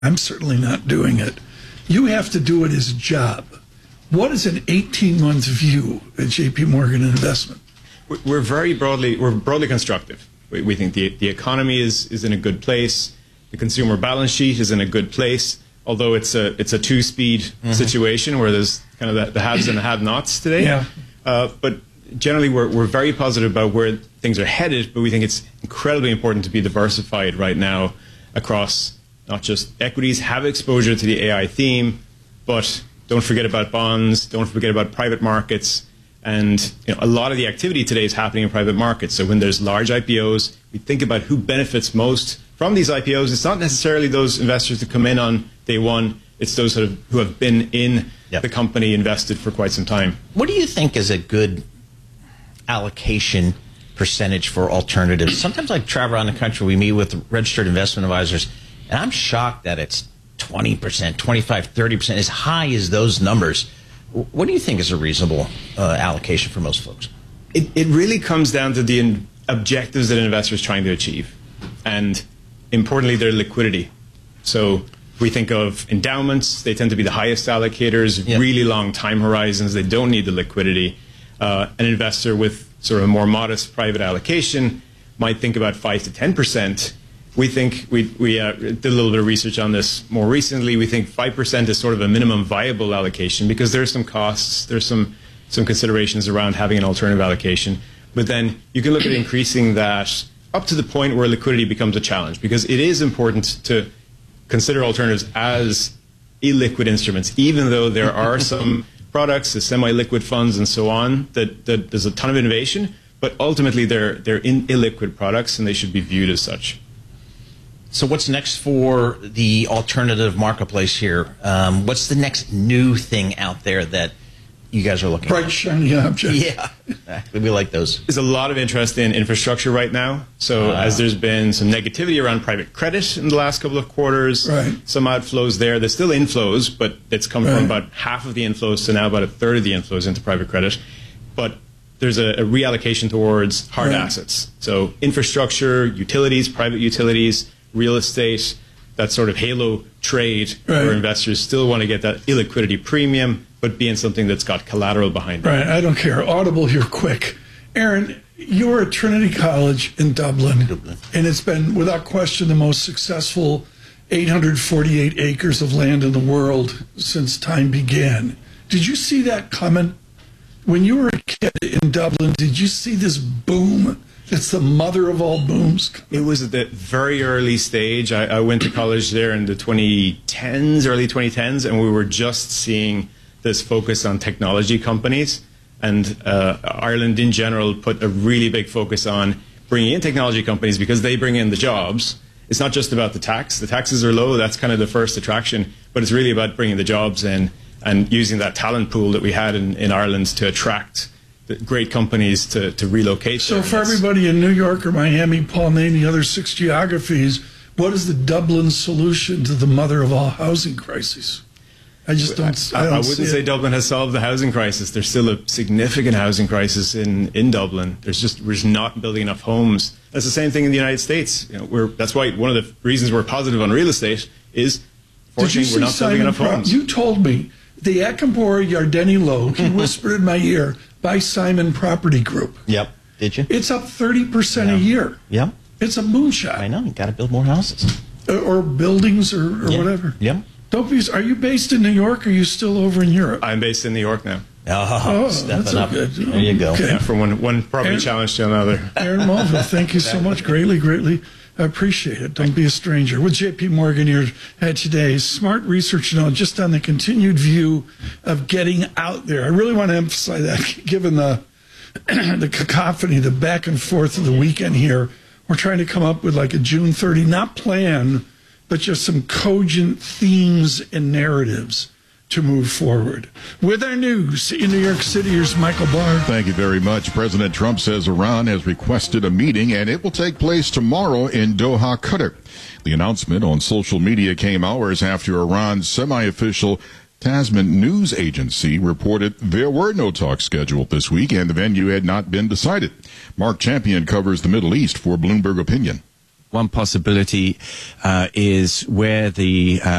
I'm certainly not doing it. You have to do it as a job. What is an 18-month view at JP Morgan Investment? We're broadly constructive. We think the economy is in a good place. The consumer balance sheet is in a good place. Although it's a two-speed situation where there's kind of the haves and the have-nots today. Yeah. But generally, we're very positive about where things are headed. But we think it's incredibly important to be diversified right now across not just equities, have exposure to the AI theme, but don't forget about bonds, don't forget about private markets. And a lot of the activity today is happening in private markets. So when there's large IPOs, we think about who benefits most from these IPOs. It's not necessarily those investors that come in on day one. It's those who have been in the company, invested for quite some time. What do you think is a good allocation percentage for alternatives? Sometimes I travel around the country, we meet with registered investment advisors, and I'm shocked that it's 20%, 25, 30%, as high as those numbers. What do you think is a reasonable allocation for most folks? It really comes down to the objectives that an investor is trying to achieve. And importantly, their liquidity. So we think of endowments, they tend to be the highest allocators, really long time horizons, they don't need the liquidity. An investor with sort of a more modest private allocation might think about 5 to 10%. We think, we did a little bit of research on this more recently, we think 5% is sort of a minimum viable allocation because there's some costs, there's some considerations around having an alternative allocation. But then you can look at increasing that up to the point where liquidity becomes a challenge, because it is important to consider alternatives as illiquid instruments, even though there are some products, the semi-liquid funds and so on, that there's a ton of innovation, but ultimately they're illiquid products and they should be viewed as such. So what's next for the alternative marketplace here? What's the next new thing out there that you guys are looking at? Bright, shiny object. Yeah, we like those. There's a lot of interest in infrastructure right now. So as there's been some negativity around private credit in the last couple of quarters, some outflows there. There's still inflows, but it's come from about half of the inflows to now about a third of the inflows into private credit. But there's a reallocation towards hard assets. So infrastructure, utilities, private utilities, real estate, that sort of halo trade where investors still want to get that illiquidity premium, but be in something that's got collateral behind it. Right, I don't care. Audible here quick. Aaron, you were at Trinity College in Dublin, and it's been, without question, the most successful 848 acres of land in the world since time began. Did you see that coming? When you were a kid in Dublin, did you see this boom? It's the mother of all booms. It was at the very early stage. I went to college there in the 2010s, early 2010s, and we were just seeing this focus on technology companies. And Ireland in general put a really big focus on bringing in technology companies because they bring in the jobs. It's not just about the tax. The taxes are low. That's kind of the first attraction. But it's really about bringing the jobs in and using that talent pool that we had in Ireland to attract great companies to relocate. So for everybody in New York or Miami, Paul, name the other 6 geographies, what is the Dublin solution to the mother of all housing crises? I just don't. I wouldn't say Dublin has solved the housing crisis. There's still a significant housing crisis in Dublin. We're just not building enough homes. That's the same thing in the United States. That's why one of the reasons we're positive on real estate is fortunately we're not building enough homes. You told me the Akambora Yardeni Low, he whispered in my ear, by Simon Property Group. Yep. Did you? It's up 30% a year. Yep. It's a moonshot. I know. You got to build more houses. Or buildings or whatever. Yep. Are you based in New York or are you still over in Europe? I'm based in New York now. Stepping up. Good. There you go. Yeah, from one property challenge to another. Aaron Mulvihill, thank you so much. Greatly. I appreciate it. Don't be a stranger. With JP Morgan here today, smart research just on the continued view of getting out there. I really want to emphasize that, given the cacophony, the back and forth of the weekend here. We're trying to come up with like a June 30, not plan, but just some cogent themes and narratives to move forward. With our news in New York City, here's Michael Barr. Thank you very much. President Trump says Iran has requested a meeting, and it will take place tomorrow in Doha, Qatar. The announcement on social media came hours after Iran's semi-official Tasman news agency reported there were no talks scheduled this week, and the venue had not been decided. Mark Champion covers the Middle East for Bloomberg Opinion. One possibility is where the